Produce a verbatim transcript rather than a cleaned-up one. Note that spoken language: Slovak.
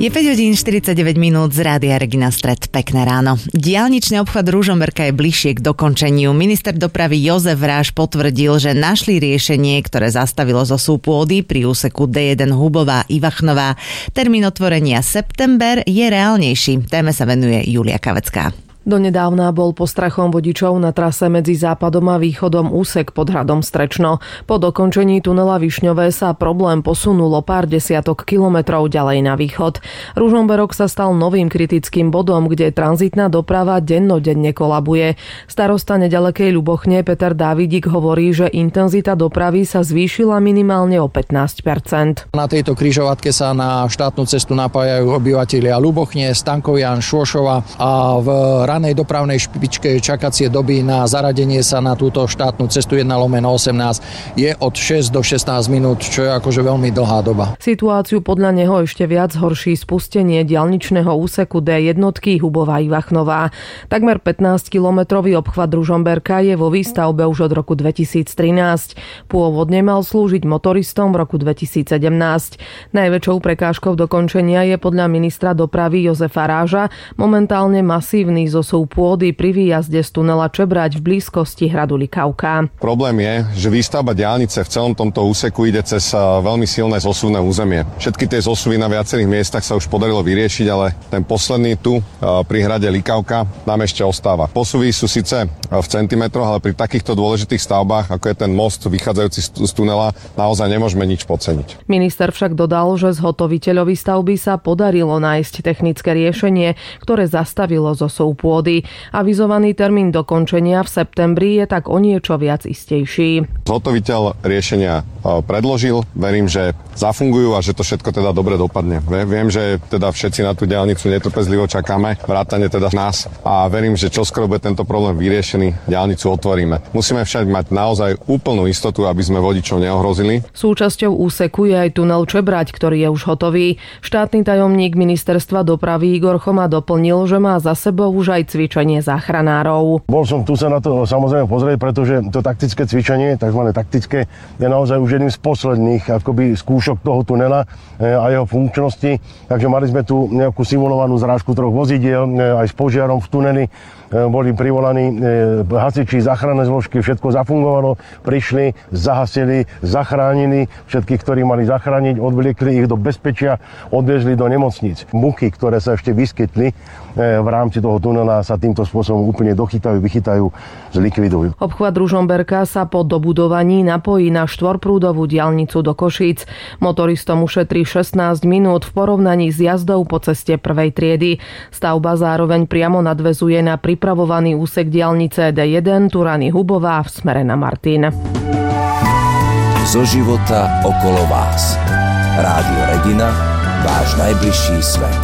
Je päť hodín štyridsaťdeväť minút z Rádia Regina Stred. Pekné ráno. Diaľničný obchvat Ružomberka je bližšie k dokončeniu. Minister dopravy Jozef Ráš potvrdil, že našli riešenie, ktoré zastavilo zosúv pôdy pri úseku dé jeden Hubová Ivachnová. Termín otvorenia september je reálnejší. Téme sa venuje Julia Kavecká. Donedávna bol postrachom vodičov na trase medzi západom a východom úsek pod hradom Strečno. Po dokončení tunela Višňové sa problém posunulo pár desiatok kilometrov ďalej na východ. Ružomberok sa stal novým kritickým bodom, kde tranzitná doprava dennodenne kolabuje. Starosta nedalekej Ľubochne Peter Dávidík hovorí, že intenzita dopravy sa zvýšila minimálne o pätnásť percent. Na tejto križovatke sa na štátnu cestu napájajú obyvatelia Ľubochne, Stankovian, Šošova a v ranej dopravnej špičke čakacie doby na zaradenie sa na túto štátnu cestu jeden lomeno osemnásť je od šesť do šestnásť minút, čo je akože veľmi dlhá doba. Situáciu podľa neho ešte viac horší spustenie diaľničného úseku dé jeden Hubová Ivachnová. Takmer pätnásťkilometrový obchvat Ružomberka je vo výstavbe už od roku dvetisíctrinásť. Pôvodne mal slúžiť motoristom v roku dvetisícsedemnásť. Najväčšou prekážkou dokončenia je podľa ministra dopravy Jozefa Ráža momentálne masívny zosúv pôdy pri výjazde z tunela Čebrať v blízkosti hradu Likavka. Problém je, že výstavba diaľnice v celom tomto úseku ide cez veľmi silné zosuvné územie. Všetky tie zosuvy na viacerých miestach sa už podarilo vyriešiť, ale ten posledný tu pri hrade Likavka nám ešte ostáva. Posuvy sú síce v centimetroch, ale pri takýchto dôležitých stavbách, ako je ten most vychádzajúci z tunela, naozaj nemôžeme nič podceniť. Minister však dodal, že zhotoviteľovi stavby sa podarilo nájsť technické riešenie, ktoré zastavilo zosúv pôdy. Avizovaný termín dokončenia v septembri je tak o niečo viac istejší. Zhotoviteľ riešenia predložil, verím, že zafungujú a že to všetko teda dobre dopadne. Viem, že teda všetci na tú diaľnicu netrpezlivo čakáme, vrátane teda nás, a verím, že čoskoro bude tento problém vyriešený, diaľnicu otvoríme. Musíme však mať naozaj úplnú istotu, aby sme vodičov neohrozili. Súčasťou úseku je aj tunel Čebrať, ktorý je už hotový. Štátny tajomník ministerstva dopravy Igor Choma doplnil, že má za sebou už aj cvičenie záchranárov. Bol som tu sa na to samozrejme pozrieť, pretože to taktické cvičenie, takzvané taktické, je naozaj už jedným z posledných akoby skúšok toho tunela a jeho funkčnosti. Takže mali sme tu nejakú simulovanú zrážku troch vozidiel, aj s požiarom v tuneli. Boli privolaní hasiči, záchranné zložky, všetko zafungovalo, prišli, zahasili, zachránili všetkých, ktorí mali zachrániť, odvliekli ich do bezpečia, odviezli do nemocníc. Muchy, ktoré sa ešte vyskytli v rámci toho tunela, sa týmto spôsobom úplne dochytajú, vychytajú, zlikvidujú. Obchvat Ružomberka sa po dobudovaní napojí na štvorprúdovú diaľnicu do Košíc. Motoristom ušetrí šestnásť minút v porovnaní s jazdou po ceste prvej triedy. Stavba zároveň priamo nadväzuje na pripravovaný úsek diaľnice dé jeden Turany Hubová v smere na Martin. Zo života okolo vás. Rádio Regina, váš najbližší svet.